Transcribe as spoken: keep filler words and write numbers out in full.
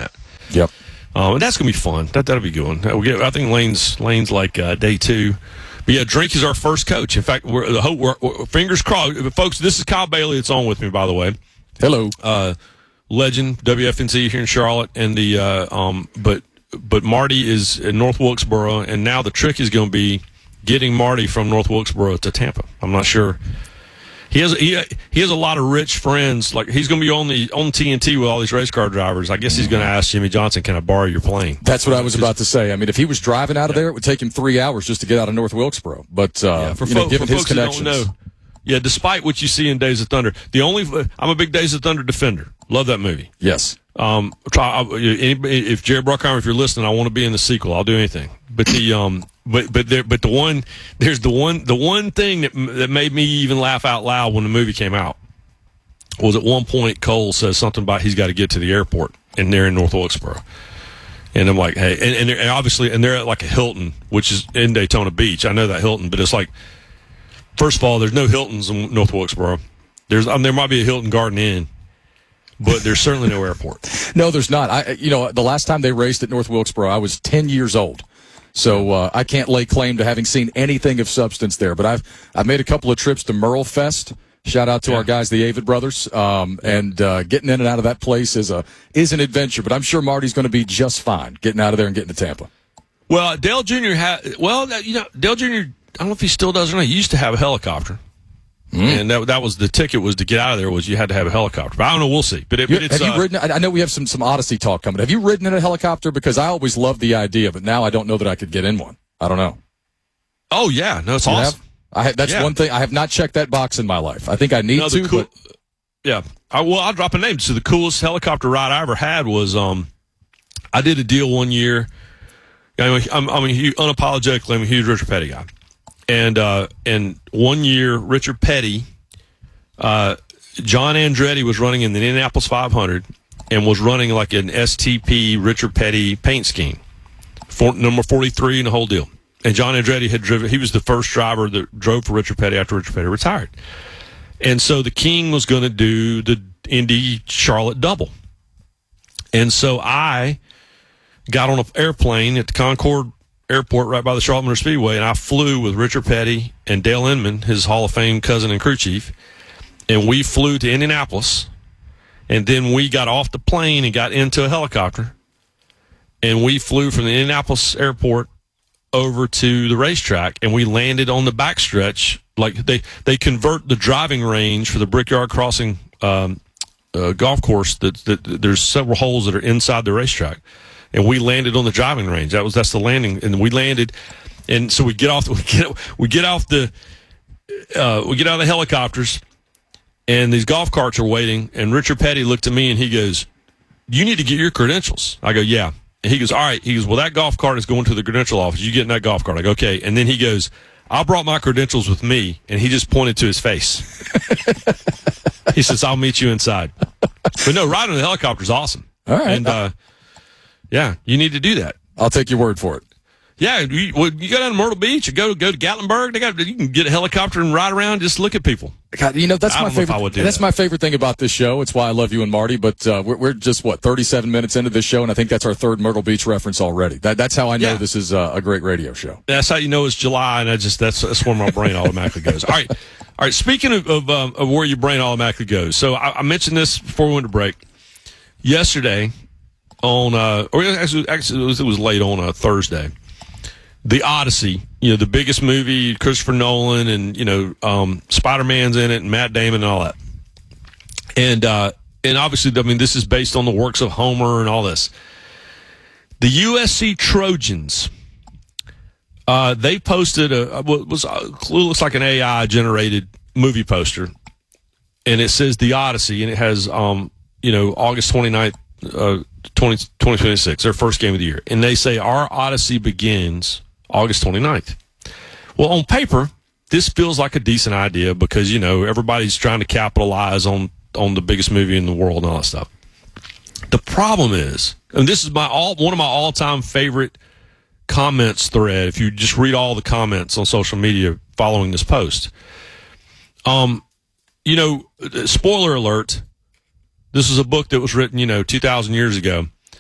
that. Yep. Um, and that's gonna be fun. That that'll be good. We'll get, I think Lane's Lane's like uh, day two. But yeah, Drink is our first coach. In fact, we're the hope. We're, we're, fingers crossed, folks. This is Kyle Bailey. It's on with me, by the way. Hello, uh, legend W F N C here in Charlotte, and the uh, um, but but Marty is in North Wilkesboro, and now the trick is going to be getting Marty from North Wilkesboro to Tampa. I'm not sure. He has he he has a lot of rich friends. Like he's going to be on the on T N T with all these race car drivers. I guess he's going to ask Jimmy Johnson, "Can I borrow your plane?" That's what I was about to say. I mean, if he was driving out of there, it would take him three hours just to get out of North Wilkesboro. But uh, yeah, for, you know, fo- given for his folks that don't connections, know, yeah. Despite what you see in Days of Thunder, the only I'm a big Days of Thunder defender. Love that movie. Yes. Um, try anybody, if Jared Bruckheimer, if you're listening, I want to be in the sequel. I'll do anything. But the um, but but there, but the one there's the one the one thing that that made me even laugh out loud when the movie came out was at one point Cole says something about he's got to get to the airport, and they're in North Wilkesboro, and I'm like, hey, and and, and obviously, and they're at like a Hilton, which is in Daytona Beach. I know that Hilton, but it's like, first of all, there's no Hiltons in North Wilkesboro. There's I mean, there might be a Hilton Garden Inn. But there's certainly no airport. No, there's not. I, you know, the last time they raced at North Wilkesboro, I was ten years old. So uh, I can't lay claim to having seen anything of substance there. But I've I've made a couple of trips to Merle Fest. Shout out to yeah. our guys, the Avid brothers. Um, and uh, getting in and out of that place is a is an adventure. But I'm sure Marty's going to be just fine getting out of there and getting to Tampa. Well, Dale Junior had well, you know, Dale Junior I don't know if he still does or not. He used to have a helicopter. Mm. And that that was the ticket was to get out of there was you had to have a helicopter. But I don't know. We'll see. But, it, but it's, have you uh, ridden? I know we have some some Odyssey talk coming. Have you ridden in a helicopter? Because I always loved the idea, but now I don't know that I could get in one. I don't know. Oh yeah, no, it's you awesome. Have? I that's yeah. one thing I have not checked that box in my life. I think I need no, to. Cool, but yeah, I, well, I'll drop a name. So the coolest helicopter ride I ever had was um, I did a deal one year. I mean, I'm, I'm a huge, unapologetically I'm a huge Richard Petty guy, and uh, and one year Richard Petty. Uh, John Andretti was running in the Indianapolis five hundred and was running like an S T P Richard Petty paint scheme, for, number forty-three and the whole deal. And John Andretti had driven, he was the first driver that drove for Richard Petty after Richard Petty retired. And so the King was going to do the Indy Charlotte double. And so I got on an airplane at the Concord Airport right by the Charlotte Motor Speedway, and I flew with Richard Petty and Dale Inman, his Hall of Fame cousin and crew chief. And we flew to Indianapolis, and then we got off the plane and got into a helicopter, and we flew from the Indianapolis airport over to the racetrack, and we landed on the backstretch. Like they, they convert the driving range for the Brickyard Crossing um, uh, golf course. That, that there's several holes that are inside the racetrack, and we landed on the driving range. That was that's the landing, and we landed, and so we get off we get we get off the uh, we get out of the helicopters. And these golf carts are waiting, and Richard Petty looked at me, and he goes, you need to get your credentials. I go, yeah. And he goes, all right. He goes, well, that golf cart is going to the credential office. You get in that golf cart. I go, okay. And then he goes, I brought my credentials with me, and he just pointed to his face. He says, I'll meet you inside. But no, riding in the helicopter is awesome. All right. And, uh, yeah, you need to do that. I'll take your word for it. Yeah, you, well, you go down to Myrtle Beach, you go go to Gatlinburg. They got you can get a helicopter and ride around, just look at people. God, you know that's I my don't know if I favorite. would do That's that. my favorite thing about this show. It's why I love you and Marty. But uh, we're, we're just what thirty-seven minutes into this show, and I think that's our third Myrtle Beach reference already. That that's how I know Yeah. this is uh, a great radio show. That's how you know it's July, and I just that's that's where my brain automatically goes. All right, all right. Speaking of of, um, of where your brain automatically goes, so I, I mentioned this before we went to break. Yesterday, on uh, or actually, actually it was, it was late on a Thursday. The Odyssey, you know, the biggest movie, Christopher Nolan, and, you know, um, Spider-Man's in it, and Matt Damon and all that. And, uh, and obviously, I mean, this is based on the works of Homer and all this. The U S C Trojans, uh, they posted a, what was, uh, looks like an A I-generated movie poster, and it says The Odyssey, and it has, um, you know, August twenty-ninth, uh, twenty twenty-six, their first game of the year. And they say, our Odyssey begins August twenty-ninth. Well, on paper, this feels like a decent idea because, you know, everybody's trying to capitalize on, on the biggest movie in the world and all that stuff. The problem is, and this is my all one of my all-time favorite comments thread, if you just read all the comments on social media following this post. Um, you know, spoiler alert, this is a book that was written, you know, two thousand years ago.